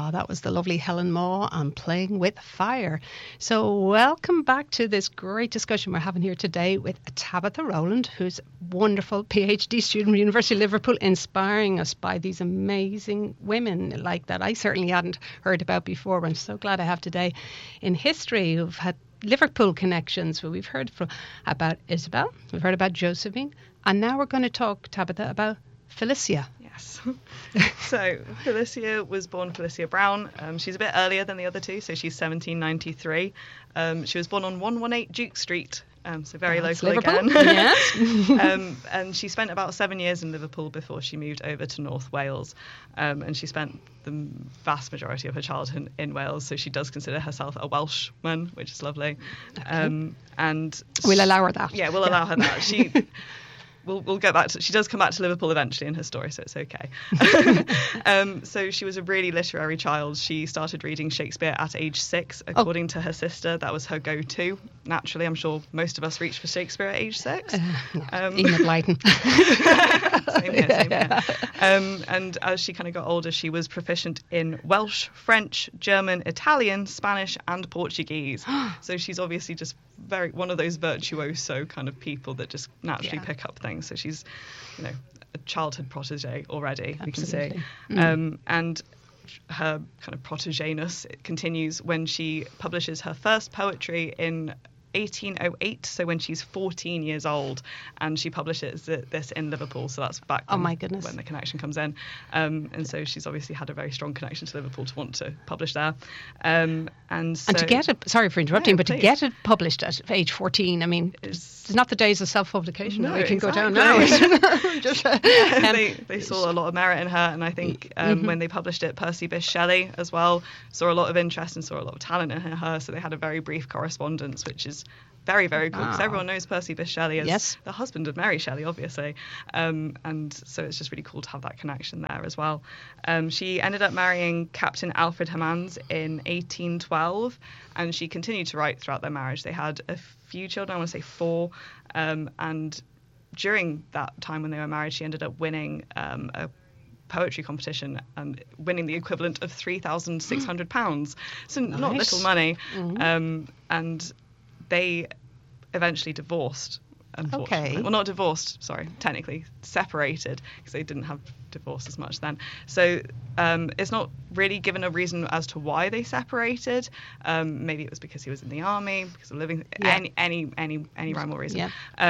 That was the lovely Helen Maw and Playing with Fire. So welcome back to this great discussion we're having here today with Tabitha Rowland, who's a wonderful PhD student from University of Liverpool, inspiring us by these amazing women like that I certainly hadn't heard about before. But I'm so glad I have today in history who've had Liverpool connections. We've heard about Isabel, we've heard about Josephine, and now we're going to talk, Tabitha, about Felicia. Yes. So Felicia was born Felicia Brown. She's a bit earlier than the other two, so she's 1793. She was born on 118 Duke Street, so very local Liverpool. again. Yes. And she spent about 7 years in Liverpool before she moved over to North Wales. And she spent the vast majority of her childhood in Wales, so she does consider herself a Welshman, which is lovely. Okay. And We'll allow her that. Yeah, we'll allow her that. We'll get back to. She does come back to Liverpool eventually in her story, so it's okay. So she was a really literary child. She started reading Shakespeare at age 6, according to her sister. That was her go-to. Naturally, I'm sure most of us reached for Shakespeare at age 6. Enid Blyton. Same here. And as she kind of got older, she was proficient in Welsh, French, German, Italian, Spanish, and Portuguese. So she's obviously just one of those virtuoso kind of people that just naturally pick up things. So she's, a childhood protege already, we can say. And her kind of protégé-ness continues when she publishes her first poetry in 1808, so when she's 14 years old, and she publishes this in Liverpool, so that's back when, my goodness, when the connection comes in. And so she's obviously had a very strong connection to Liverpool to want to publish there. And to get it, sorry for interrupting, but please. To get it published at age 14, I mean, it's not the days of self-publication that we can go down now. They saw a lot of merit in her, and I think when they published it, Percy Bysshe Shelley as well saw a lot of interest and saw a lot of talent in her, so they had a very brief correspondence, which is very, very cool, because everyone knows Percy Bysshe Shelley as the husband of Mary Shelley, obviously. And so it's just really cool to have that connection there as well. She ended up marrying Captain Alfred Hammonds in 1812, and she continued to write throughout their marriage. They had a few children, I want to say 4, and during that time when they were married, she ended up winning a poetry competition and winning the equivalent of £3,600. So not little money. And they eventually divorced, unfortunately. Well, not divorced, sorry, technically separated, because they didn't have divorce as much then. So it's not really given a reason as to why they separated. Maybe it was because he was in the army, because of living, any rhyme or reason.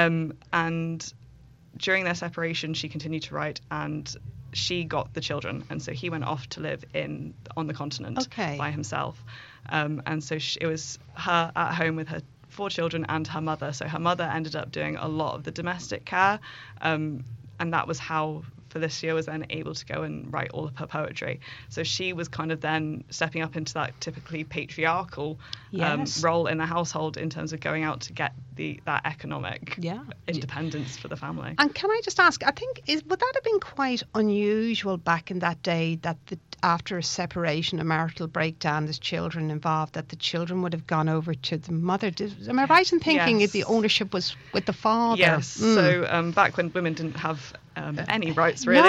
And during their separation, she continued to write, and she got the children, and so he went off to live on the continent by himself. And so it was her at home with her 4 children and her mother. So her mother ended up doing a lot of the domestic care, and that was how Felicia was then able to go and write all of her poetry. So she was kind of then stepping up into that typically patriarchal role in the household in terms of going out to get that economic independence for the family. And can I just ask, I think, would that have been quite unusual back in that day, that after a separation, a marital breakdown, there's children involved, that the children would have gone over to the mother? Am I right in thinking the ownership was with the father? Yes. So back when women didn't have any rights, really.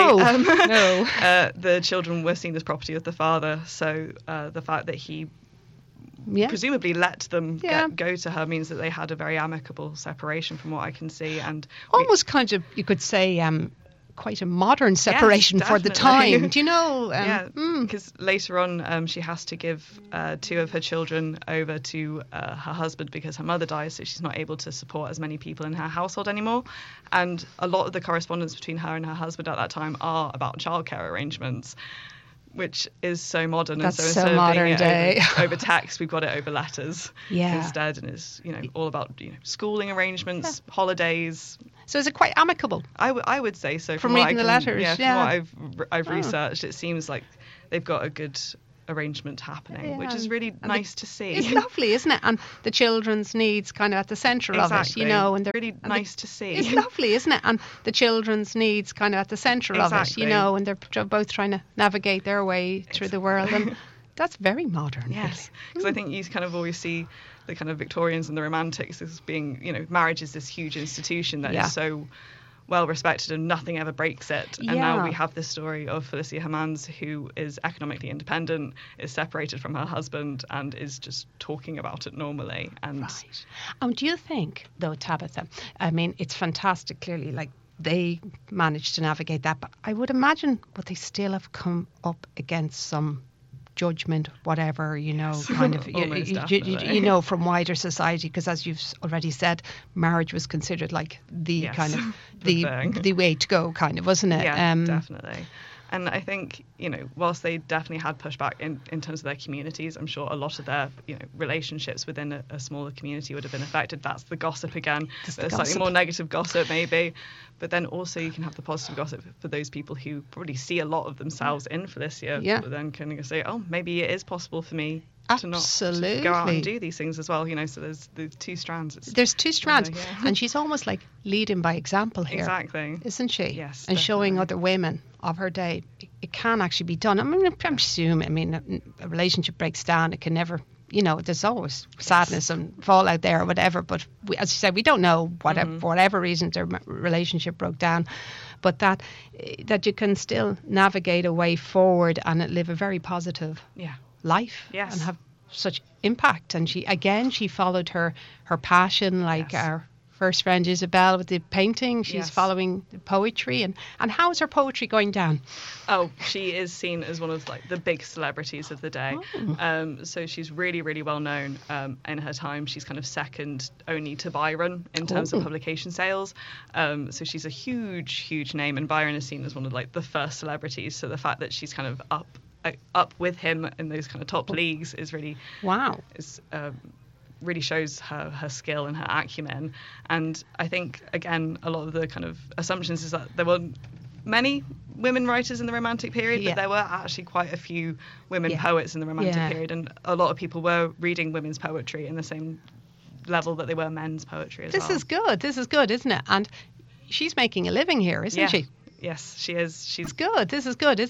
No. The children were seen as property of the father. So the fact that he presumably let them go to her means that they had a very amicable separation, from what I can see. And almost kind of, you could say, quite a modern separation for the time. Do you know? Because later on she has to give 2 of her children over to her husband because her mother dies, so she's not able to support as many people in her household anymore. And a lot of the correspondence between her and her husband at that time are about childcare arrangements, which is so modern. That's and so instead modern of being day. over text, we've got it over letters instead, and it's all about schooling arrangements, holidays. So is it quite amicable? I would say so. From reading the letters, from what I've researched, it seems like they've got a good arrangement happening, which is really nice to see. It's lovely, isn't it? And the children's needs kind of at the centre of it, and they're really nice to see. It's lovely, isn't it? And the children's needs kind of at the centre of it, and they're both trying to navigate their way through the world, and that's very modern. Yes, because I think you kind of always see the kind of Victorians and the Romantics as being, marriage is this huge institution that is so well respected and nothing ever breaks it. And Yeah. now we have this story of Felicia Hermans, who is economically independent, is separated from her husband, and is just talking about it normally. And Right. Do you think, though, Tabitha, I mean, it's fantastic, clearly, like, they managed to navigate that, but I would imagine would they still have come up against some judgment, whatever, kind of, Almost definitely. from wider society, because as you've already said, marriage was considered like the Yes, kind of the thing. the way to go, kind of, wasn't it? Yeah, definitely. And I think, whilst they definitely had pushback in terms of their communities, I'm sure a lot of their, relationships within a smaller community would have been affected. That's the gossip again. Just the There's slightly gossip. more negative gossip maybe. But then also you can have the positive gossip for those people who probably see a lot of themselves in Felicia. Yeah. But then kind of say, oh, maybe it is possible for me to not Absolutely. to go out and do these things as well. So there's the two strands. There's two strands, Yeah. and she's almost like leading by example here. Exactly. Isn't she? Yes, And showing definitely. other women of her day it can actually be done. I mean, I'm assuming, a relationship breaks down, it can never, there's always sadness and fallout there or whatever. But as you said, we don't know for whatever reason their relationship broke down, but that you can still navigate a way forward and live a very positive Yeah. life. Yes. And have such impact. And she followed her passion, like Yes. our first friend Isabel with the painting. She's Yes. following the poetry. And how's her poetry going down? Oh, she is seen as one of the big celebrities of the day. So she's really, really well known in her time. She's kind of second only to Byron in terms of publication sales. So she's a huge, huge name, and Byron is seen as one of the first celebrities. So the fact that she's kind of up with him in those kind of top leagues is really Wow. really shows her skill and her acumen. And I think, again, a lot of the kind of assumptions is that there were many women writers in the Romantic period, Yeah. but there were actually quite a few women Yeah. poets in the Romantic Yeah. period, and a lot of people were reading women's poetry in the same level that they were men's poetry as well. This is good, isn't it? And she's making a living here, isn't Yeah. she? Yes, she is. She's It's good. This is good,